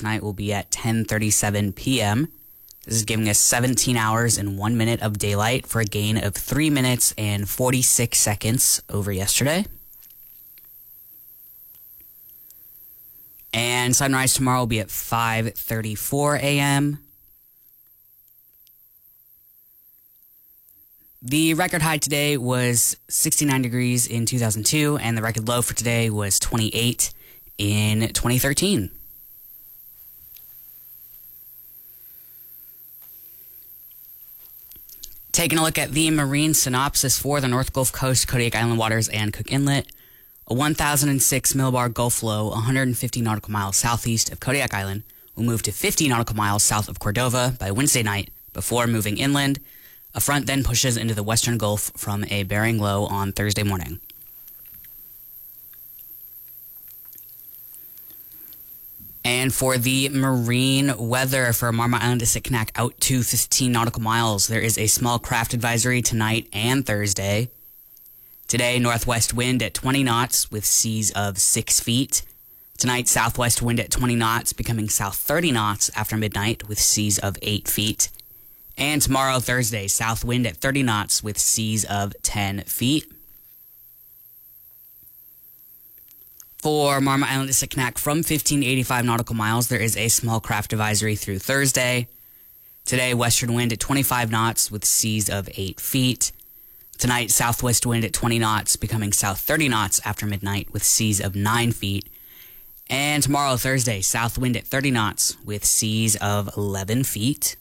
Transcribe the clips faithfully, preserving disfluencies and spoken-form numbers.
tonight will be at ten thirty-seven p.m. This is giving us seventeen hours and one minute of daylight for a gain of three minutes and forty-six seconds over yesterday. And sunrise tomorrow will be at five thirty-four a.m. The record high today was sixty-nine degrees in two thousand two, and the record low for today was twenty-eight in twenty thirteen. Taking a look at the marine synopsis for the North Gulf Coast, Kodiak Island waters, and Cook Inlet. A one thousand six millibar Gulf low, one hundred fifty nautical miles southeast of Kodiak Island, will move to fifty nautical miles south of Cordova by Wednesday night before moving inland. A front then pushes into the western Gulf from a bearing low on Thursday morning. And for the marine weather for Marmot Island to Sitkinak out to fifteen nautical miles, there is a small craft advisory tonight and Thursday. Today, northwest wind at twenty knots with seas of six feet. Tonight, southwest wind at twenty knots, becoming south thirty knots after midnight with seas of eight feet. And tomorrow, Thursday, south wind at thirty knots with seas of ten feet. For Marmot Island to Sitkinak from fifteen eighty-five nautical miles, there is a small craft advisory through Thursday. Today, western wind at twenty-five knots with seas of eight feet. Tonight, southwest wind at twenty knots, becoming south thirty knots after midnight with seas of nine feet. And tomorrow, Thursday, south wind at thirty knots with seas of eleven feet.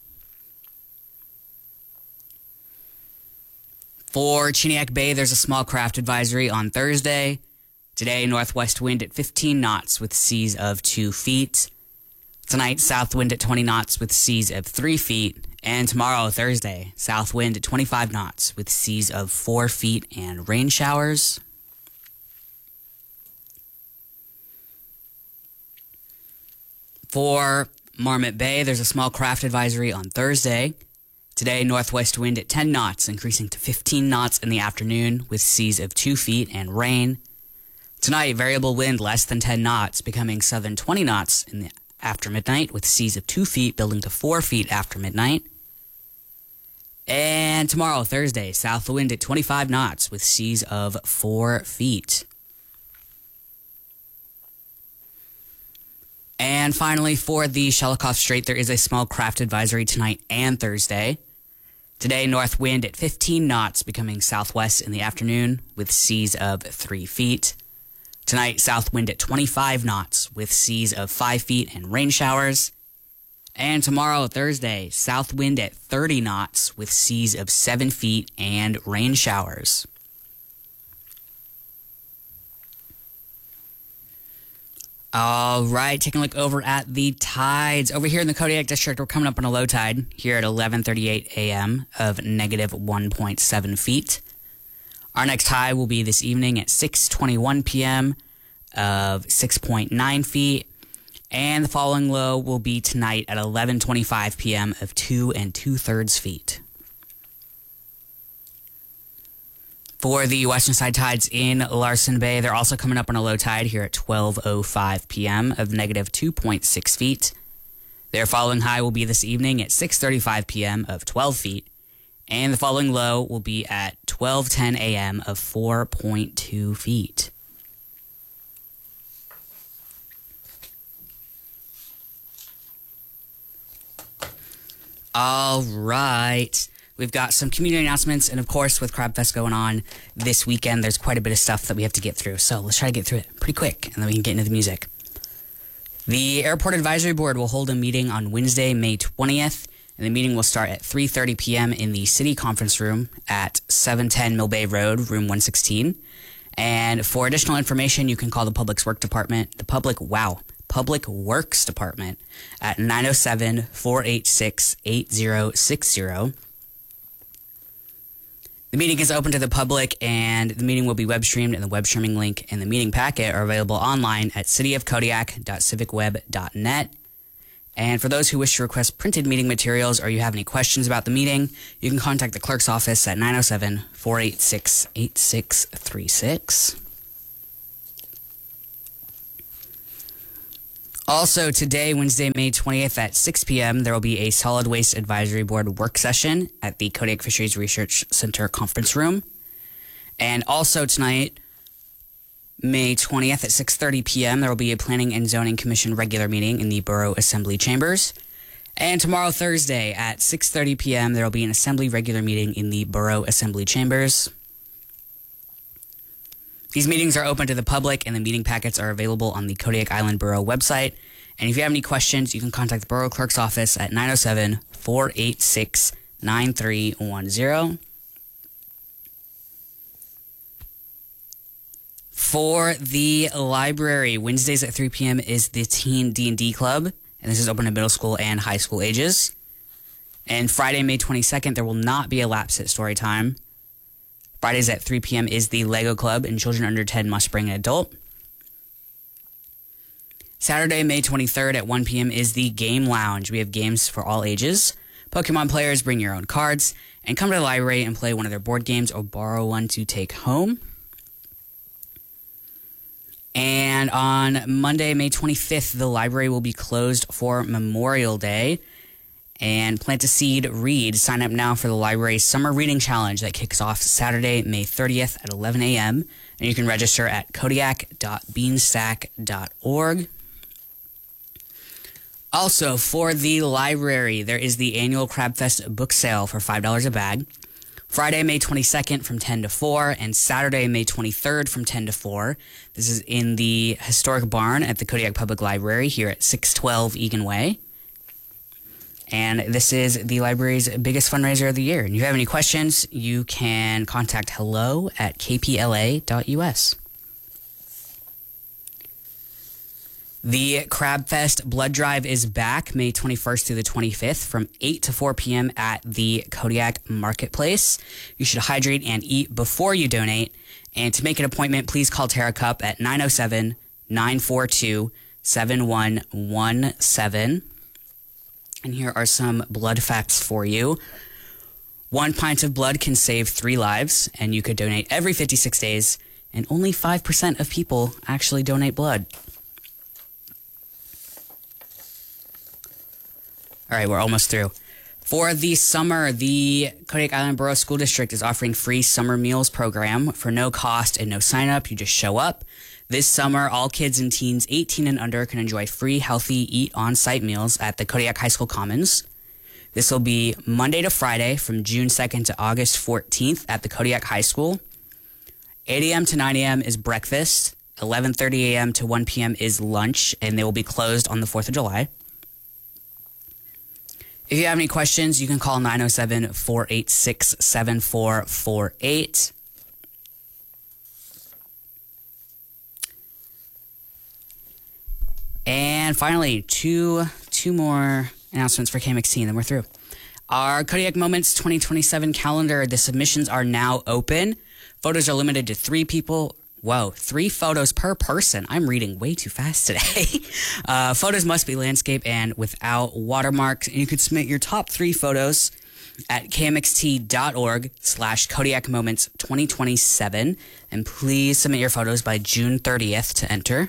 For Chiniak Bay, there's a small craft advisory on Thursday. Today, northwest wind at fifteen knots with seas of two feet. Tonight, south wind at twenty knots with seas of three feet. And tomorrow, Thursday, south wind at twenty-five knots with seas of four feet and rain showers. For Marmot Bay, there's a small craft advisory on Thursday. Today, northwest wind at ten knots, increasing to fifteen knots in the afternoon with seas of two feet and rain. Tonight, variable wind less than ten knots, becoming southern twenty knots in the after midnight with seas of two feet, building to four feet after midnight. And tomorrow, Thursday, south wind at twenty-five knots with seas of four feet. And finally, for the Shelikof Strait, there is a small craft advisory tonight and Thursday. Today, north wind at fifteen knots, becoming southwest in the afternoon with seas of three feet. Tonight, south wind at twenty-five knots with seas of five feet and rain showers. And tomorrow, Thursday, south wind at thirty knots with seas of seven feet and rain showers. All right, taking a look over at the tides. Over here in the Kodiak District, we're coming up on a low tide here at eleven thirty-eight a.m. of negative one point seven feet. Our next high will be this evening at six twenty-one p.m. of six point nine feet. And the following low will be tonight at eleven twenty-five p.m. of two and two-thirds feet. For the western side tides in Larsen Bay, they're also coming up on a low tide here at twelve oh five p.m. of negative two point six feet. Their following high will be this evening at six thirty-five p.m. of twelve feet. And the following low will be at twelve ten a.m. of four point two feet. All right. We've got some community announcements, and of course, with Crab Fest going on this weekend, there's quite a bit of stuff that we have to get through. So let's try to get through it pretty quick, and then we can get into the music. The Airport Advisory Board will hold a meeting on Wednesday, May twentieth, and the meeting will start at three thirty p.m. in the City Conference Room at seven ten Mill Bay Road, Room one sixteen. And for additional information, you can call the Public Works Department, the Public, wow, Public Works Department at nine oh seven, four eight six, eight oh six oh. The meeting is open to the public, and the meeting will be web streamed, and the web streaming link and the meeting packet are available online at city of kodiak dot civic web dot net. And for those who wish to request printed meeting materials or you have any questions about the meeting, you can contact the clerk's office at nine oh seven, four eight six, eight six three six. Also, today, Wednesday, May twentieth at six p.m., there will be a Solid Waste Advisory Board work session at the Kodiak Fisheries Research Center conference room. And also tonight, May twentieth at six thirty p.m., there will be a Planning and Zoning Commission regular meeting in the Borough Assembly Chambers. And tomorrow, Thursday, at six thirty p.m., there will be an Assembly regular meeting in the Borough Assembly Chambers. These meetings are open to the public, and the meeting packets are available on the Kodiak Island Borough website. And if you have any questions, you can contact the Borough Clerk's office at nine oh seven, four eight six, nine three one zero. For the library, Wednesdays at three p.m. is the Teen D and D Club, and this is open to middle school and high school ages. And Friday, May twenty-second, there will not be a lapse at story time. Fridays at three p.m. is the Lego Club, and children under ten must bring an adult. Saturday, May twenty-third at one p.m. is the Game Lounge. We have games for all ages. Pokemon players bring your own cards, and come to the library and play one of their board games or borrow one to take home. And on Monday, May twenty-fifth, the library will be closed for Memorial Day. And Plant a Seed, Read. Sign up now for the library's Summer Reading Challenge that kicks off Saturday, May thirtieth at eleven a.m. And you can register at kodiak dot beanstack dot org. Also, for the library, there is the annual Crabfest book sale for five dollars a bag. Friday, May twenty-second from ten to four, and Saturday, May twenty-third from ten to four. This is in the historic barn at the Kodiak Public Library here at six twelve Egan Way. And this is the library's biggest fundraiser of the year. And if you have any questions, you can contact hello at k p l a dot u s. The Crabfest Blood Drive is back May twenty-first through the twenty-fifth from eight to four p.m. at the Kodiak Marketplace. You should hydrate and eat before you donate. And to make an appointment, please call Tara Cup at nine oh seven, nine four two, seven one one seven. And here are some blood facts for you. One pint of blood can save three lives, and you could donate every fifty-six days, and only five percent of people actually donate blood. All right, we're almost through. For the summer, the Kodiak Island Borough School District is offering free summer meals program for no cost and no sign up. You just show up. This summer, all kids and teens eighteen and under can enjoy free, healthy, eat on-site meals at the Kodiak High School Commons. This will be Monday to Friday from June second to August fourteenth at the Kodiak High School. eight a.m. to nine a.m. is breakfast. eleven thirty a.m. to one p.m. is lunch, and they will be closed on the fourth of July. If you have any questions, you can call nine oh seven, four eight six, seven four four eight. And finally, two two more announcements for K M X T, and then we're through. Our Kodiak Moments twenty twenty-seven calendar, the submissions are now open. Photos are limited to three people. Whoa, three photos per person. I'm reading way too fast today. uh, photos must be landscape and without watermarks. And you can submit your top three photos at kmxt.org slash Kodiak Moments 2027. And please submit your photos by June thirtieth to enter.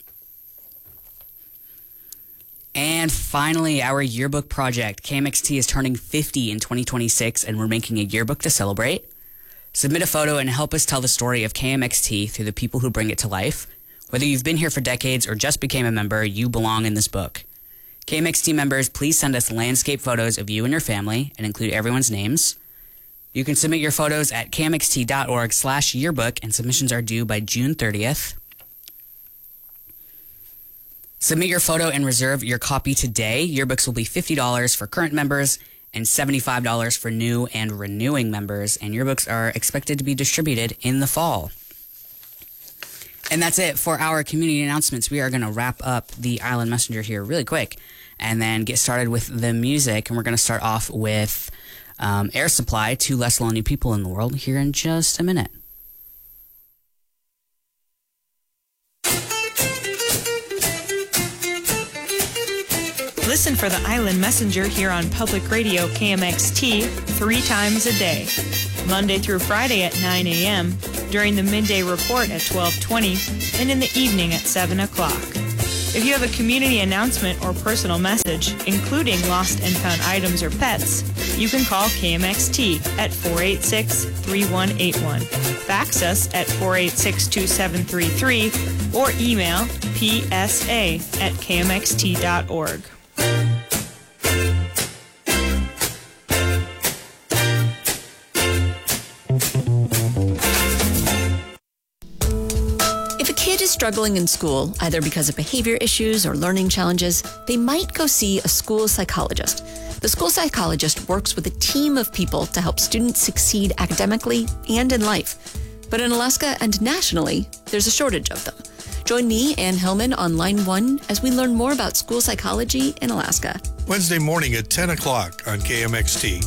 And finally, our yearbook project. K M X T is turning fifty in twenty twenty-six, and we're making a yearbook to celebrate. Submit a photo and help us tell the story of K M X T through the people who bring it to life. Whether you've been here for decades or just became a member, you belong in this book. K M X T members, please send us landscape photos of you and your family and include everyone's names. You can submit your photos at kmxt.org slash yearbook, and submissions are due by June thirtieth. Submit your photo and reserve your copy today. Yearbooks will be fifty dollars for current members and seventy-five dollars for new and renewing members, and yearbooks are expected to be distributed in the fall. And that's it for our community announcements. We are going to wrap up the Island Messenger here really quick and then get started with the music. And we're going to start off with um, Air Supply, Two Less Lonely People in the World, here in just a minute. Listen for the Island Messenger here on Public Radio K M X T three times a day, Monday through Friday at nine a.m., during the midday report at twelve twenty, and in the evening at seven o'clock. If you have a community announcement or personal message, including lost and found items or pets, you can call K M X T at four eight six, three one eight one, fax us at four eight six, two seven three three, or email p s a at k m x t dot org. If a kid is struggling in school, either because of behavior issues or learning challenges, they might go see a school psychologist. The school psychologist works with a team of people to help students succeed academically and in life. But in Alaska and nationally, there's a shortage of them. Join me, Ann Hillman, on Line one as we learn more about school psychology in Alaska. Wednesday morning at ten o'clock on K M X T.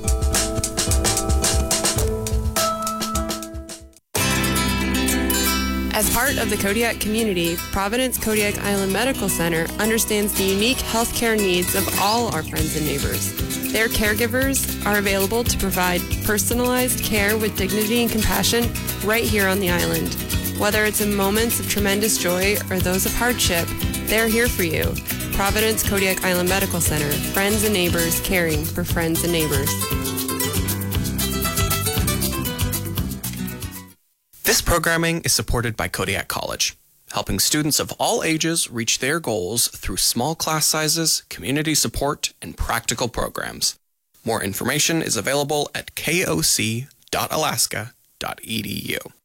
As part of the Kodiak community, Providence Kodiak Island Medical Center understands the unique healthcare needs of all our friends and neighbors. Their caregivers are available to provide personalized care with dignity and compassion right here on the island. Whether it's in moments of tremendous joy or those of hardship, they're here for you. Providence Kodiak Island Medical Center, friends and neighbors caring for friends and neighbors. This programming is supported by Kodiak College, helping students of all ages reach their goals through small class sizes, community support, and practical programs. More information is available at k o c dot alaska dot e d u.